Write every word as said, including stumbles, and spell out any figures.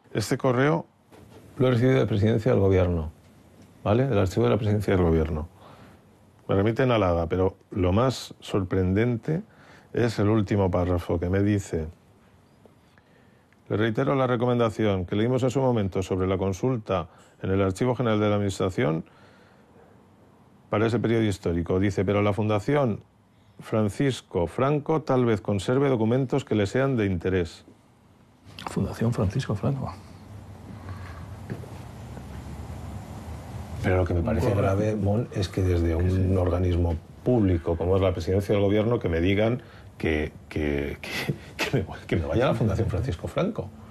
Este correo lo he recibido de Presidencia del Gobierno, ¿vale? Del archivo de la Presidencia del Gobierno. Me remiten a la A D A, pero lo más sorprendente es el último párrafo que me dice: le reitero la recomendación que leímos en su momento sobre la consulta en el Archivo General de la Administración para ese periodo histórico. Dice, pero la Fundación Francisco Franco tal vez conserve documentos que le sean de interés. Fundación Francisco Franco. Pero lo que me parece grave, Mon, es que desde un sí. organismo público como es la Presidencia del Gobierno que me digan que, que, que, que, me, que me vaya a la Fundación Francisco Franco.